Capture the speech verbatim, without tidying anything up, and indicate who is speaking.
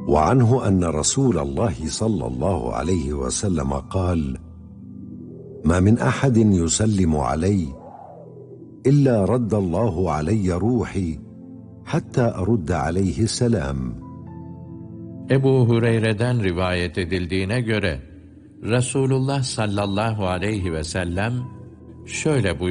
Speaker 1: وعنه أن رسول الله صلى الله عليه وسلم قال: ما من أحد يسلم علي إلا رد الله علي روحي hatta arudda aleyhisselam.
Speaker 2: Ebu Hureyre'den rivayet edildiğine göre Resulullah sallallahu aleyhi ve sellem şöyle buyurdu: